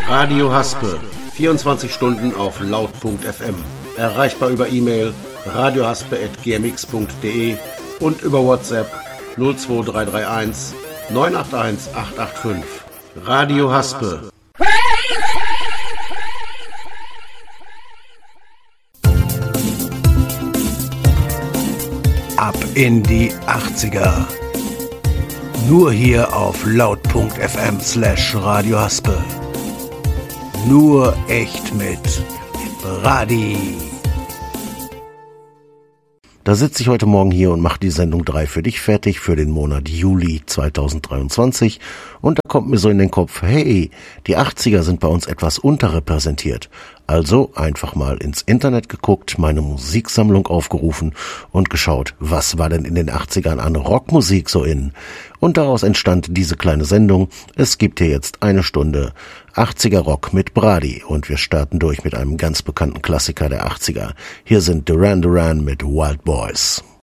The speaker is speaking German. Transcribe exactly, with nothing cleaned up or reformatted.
Radio Haspe, vierundzwanzig Stunden auf laut punkt f m. Erreichbar über E-Mail radiohaspe at g m x punkt d e und über WhatsApp null zwei drei drei eins neun acht eins acht acht fünf. Radio Haspe. Ab in die achtziger. Nur hier auf laut punkt f m slash Radio Haspe. Nur echt mit Brady. Da sitze ich heute Morgen hier und mache die Sendung drei für dich fertig für den Monat Juli zweitausenddreiundzwanzig und da kommt mir so in den Kopf, hey, die achtziger sind bei uns etwas unterrepräsentiert. Also einfach mal ins Internet geguckt, meine Musiksammlung aufgerufen und geschaut, was war denn in den achtzigern an Rockmusik so in? Und daraus entstand diese kleine Sendung. Es gibt hier jetzt eine Stunde achtziger Rock mit Brady und wir starten durch mit einem ganz bekannten Klassiker der achtziger. Hier sind Duran Duran mit Wild Boys.